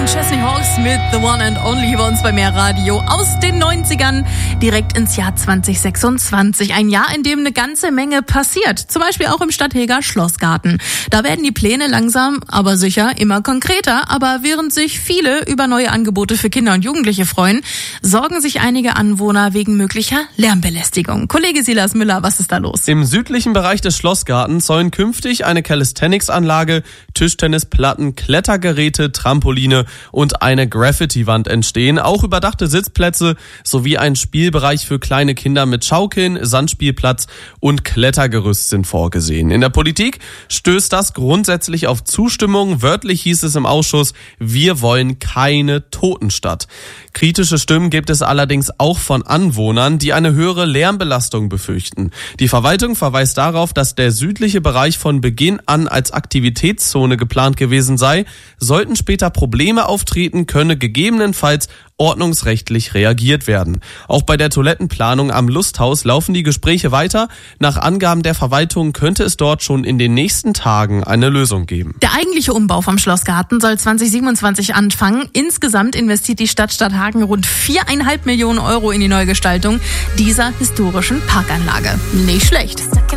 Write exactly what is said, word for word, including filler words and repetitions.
Chesney Hawkes mit The One and Only hier bei uns bei Mehr Radio aus den neunzigern direkt ins Jahr zwanzig sechsundzwanzig. Ein Jahr, in dem eine ganze Menge passiert. Zum Beispiel auch im Stadtheger Schlossgarten. Da werden die Pläne langsam, aber sicher immer konkreter. Aber während sich viele über neue Angebote für Kinder und Jugendliche freuen, sorgen sich einige Anwohner wegen möglicher Lärmbelästigung. Kollege Silas Müller, was ist da los? Im südlichen Bereich des Schlossgartens sollen künftig eine Calisthenics-Anlage, Tischtennisplatten, Klettergeräte, Trampoline und eine Graffiti-Wand entstehen. Auch überdachte Sitzplätze sowie ein Spielbereich für kleine Kinder mit Schaukeln, Sandspielplatz und Klettergerüst sind vorgesehen. In der Politik stößt das grundsätzlich auf Zustimmung. Wörtlich hieß es im Ausschuss, wir wollen keine Totenstadt. Kritische Stimmen gibt es allerdings auch von Anwohnern, die eine höhere Lärmbelastung befürchten. Die Verwaltung verweist darauf, dass der südliche Bereich von Beginn an als Aktivitätszone geplant gewesen sei. Sollten später Probleme auftreten, könne gegebenenfalls ordnungsrechtlich reagiert werden. Auch bei der Toilettenplanung am Lusthaus laufen die Gespräche weiter. Nach Angaben der Verwaltung könnte es dort schon in den nächsten Tagen eine Lösung geben. Der eigentliche Umbau vom Schlossgarten soll zwanzig siebenundzwanzig anfangen. Insgesamt investiert die Stadt Stadthagen rund viereinhalb Millionen Euro in die Neugestaltung dieser historischen Parkanlage. Nicht schlecht.